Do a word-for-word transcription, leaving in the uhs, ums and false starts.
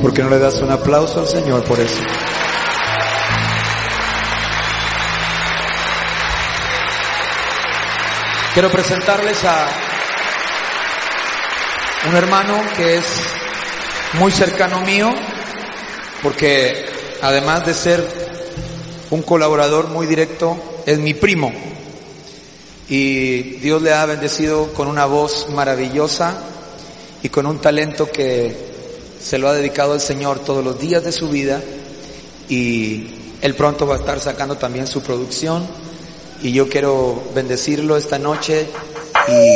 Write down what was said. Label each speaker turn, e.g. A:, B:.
A: ¿Por qué no le das un aplauso al Señor por eso? Quiero presentarles a un hermano que es muy cercano mío, porque además de ser un colaborador muy directo, es mi primo. Y Dios le ha bendecido con una voz maravillosa y con un talento que se lo ha dedicado al Señor todos los días de su vida, y él pronto va a estar sacando también su producción, y yo quiero bendecirlo esta noche y